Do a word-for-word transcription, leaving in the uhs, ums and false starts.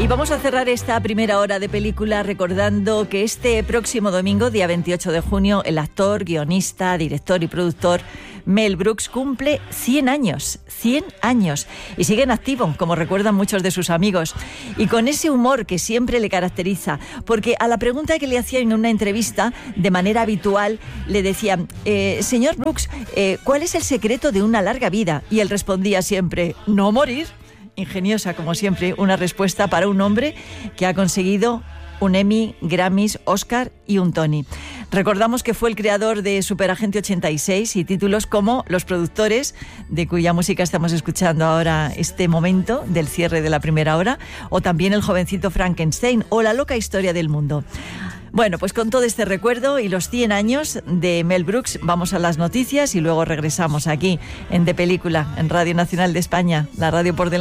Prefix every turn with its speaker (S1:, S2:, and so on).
S1: vamos a cerrar esta primera hora de película recordando que este próximo domingo, día veintiocho de junio, el actor, guionista, director y productor Mel Brooks cumple cien años, cien años, y sigue en activo, como recuerdan muchos de sus amigos, y con ese humor que siempre le caracteriza, porque a la pregunta que le hacían en una entrevista, de manera habitual, le decían, eh, señor Brooks, eh, ¿cuál es el secreto de una larga vida? Y él respondía siempre, no morir. Ingeniosa, como siempre, una respuesta para un hombre que ha conseguido un Emmy, Grammys, Oscar y un Tony. Recordamos que fue el creador de Superagente ochenta y seis y títulos como Los productores, de cuya música estamos escuchando ahora este momento del cierre de la primera hora, o también El jovencito Frankenstein o La loca historia del mundo. Bueno, pues con todo este recuerdo y los cien años de Mel Brooks, vamos a las noticias y luego regresamos aquí en De Película, en Radio Nacional de España, la radio por delante.